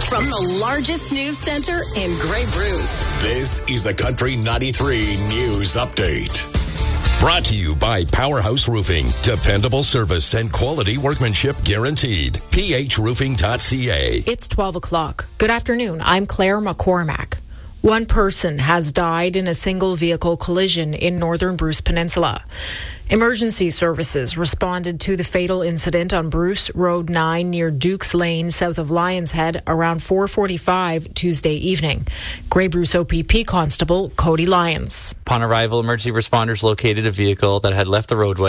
From the largest news center in Grey Bruce. This is the Country 93 News Update. Brought to you by Powerhouse Roofing. Dependable service and quality workmanship guaranteed. phroofing.ca. It's 12 o'clock. Good afternoon. I'm Claire McCormack. One person has died in a single vehicle collision in northern Bruce Peninsula. Emergency services responded to the fatal incident on Bruce Road 9 near Dukes Lane, south of Lions Head, around 4:45 Tuesday evening. Grey Bruce OPP Constable Cody Lyons. Upon arrival, emergency responders located a vehicle that had left the roadway